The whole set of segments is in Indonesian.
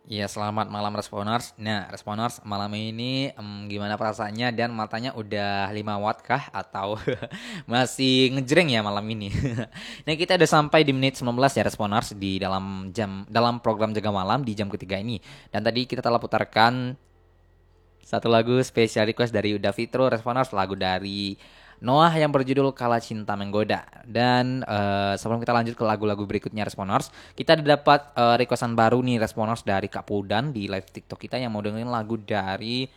Ya, selamat malam Responers. Nah, Responers malam ini gimana perasaannya dan matanya udah 5 watt kah atau masih ngejreng ya malam ini? Nah, kita udah sampai di menit 19 ya Responers di dalam program Jaga Malam di jam ketiga ini. Dan tadi kita telah putarkan satu lagu spesial request dari Uda Fitro Responers, lagu dari Noah yang berjudul Kala Cinta Menggoda. Dan sebelum kita lanjut ke lagu-lagu berikutnya Responers, kita dapat requestan baru nih Responers dari Kak Pudan di live TikTok kita yang mau dengerin lagu dari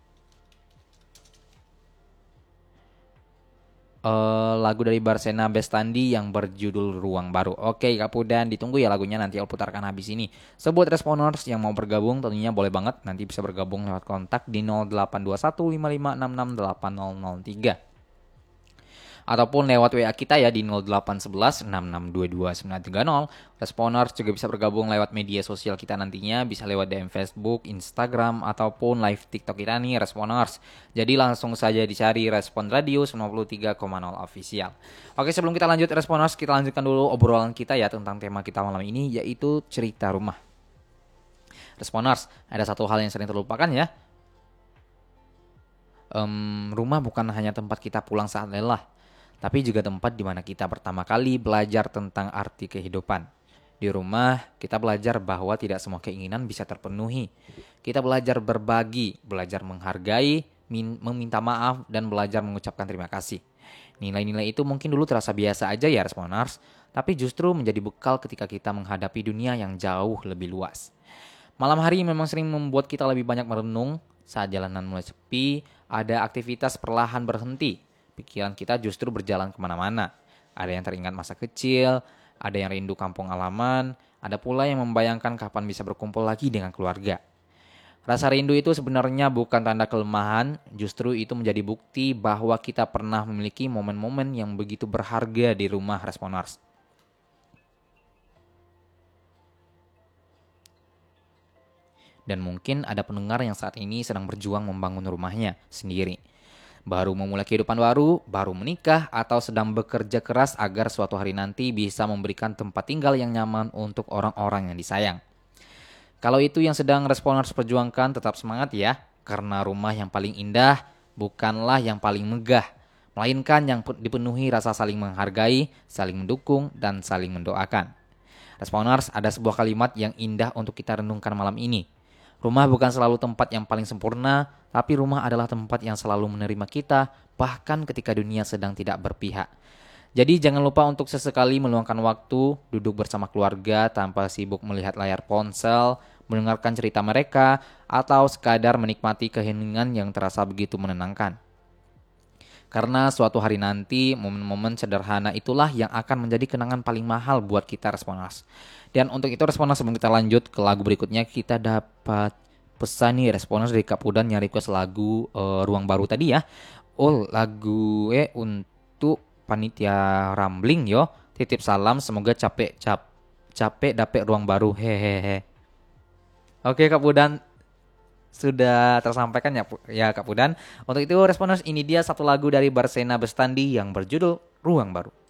lagu dari Barsena Bestandi yang berjudul Ruang Baru. Oke Kak Pudan, ditunggu ya lagunya, nanti aku putarkan habis ini. Sebut Responers yang mau bergabung tentunya boleh banget, nanti bisa bergabung lewat kontak di 082155668003 ataupun lewat WA kita ya di 0811 6622 930. Responers juga bisa bergabung lewat media sosial kita nantinya, bisa lewat DM Facebook, Instagram, ataupun live TikTok kita nih Responers. Jadi langsung saja dicari Respon Radio 93,0 official. Oke, sebelum kita lanjut Responers, kita lanjutkan dulu obrolan kita ya tentang tema kita malam ini, yaitu cerita rumah. Responers, ada satu hal yang sering terlupakan ya. Rumah bukan hanya tempat kita pulang saat lelah, tapi juga tempat di mana kita pertama kali belajar tentang arti kehidupan. Di rumah, kita belajar bahwa tidak semua keinginan bisa terpenuhi. Kita belajar berbagi, belajar menghargai, meminta maaf, dan belajar mengucapkan terima kasih. Nilai-nilai itu mungkin dulu terasa biasa aja ya Responers, tapi justru menjadi bekal ketika kita menghadapi dunia yang jauh lebih luas. Malam hari memang sering membuat kita lebih banyak merenung. Saat jalanan mulai sepi, ada aktivitas perlahan berhenti. Pikiran kita justru berjalan kemana-mana. Ada yang teringat masa kecil, ada yang rindu kampung halaman, ada pula yang membayangkan kapan bisa berkumpul lagi dengan keluarga. Rasa rindu itu sebenarnya bukan tanda kelemahan, justru itu menjadi bukti bahwa kita pernah memiliki momen-momen yang begitu berharga di rumah Responers. Dan mungkin ada pendengar yang saat ini sedang berjuang membangun rumahnya sendiri. Baru memulai kehidupan baru, baru menikah, atau sedang bekerja keras agar suatu hari nanti bisa memberikan tempat tinggal yang nyaman untuk orang-orang yang disayang. Kalau itu yang sedang Responers perjuangkan, tetap semangat ya. Karena rumah yang paling indah bukanlah yang paling megah, melainkan yang dipenuhi rasa saling menghargai, saling mendukung, dan saling mendoakan. Responers, ada sebuah kalimat yang indah untuk kita renungkan malam ini. Rumah bukan selalu tempat yang paling sempurna, tapi rumah adalah tempat yang selalu menerima kita, bahkan ketika dunia sedang tidak berpihak. Jadi jangan lupa untuk sesekali meluangkan waktu, duduk bersama keluarga tanpa sibuk melihat layar ponsel, mendengarkan cerita mereka, atau sekadar menikmati keheningan yang terasa begitu menenangkan. Karena suatu hari nanti, momen-momen sederhana itulah yang akan menjadi kenangan paling mahal buat kita Responers. Dan untuk itu Responers, sebelum kita lanjut ke lagu berikutnya, kita dapat pesan nih Responers dari Kak Pudan yang request lagu Ruang Baru tadi ya. Oh, lagu untuk panitia Rambling yo. Titip salam, semoga capek dapet ruang baru. Hehehe. Oke Kak Pudan, sudah tersampaikan ya, ya Kak Pudan. Untuk itu Responers, ini dia satu lagu dari Barsena Bestandi yang berjudul Ruang Baru.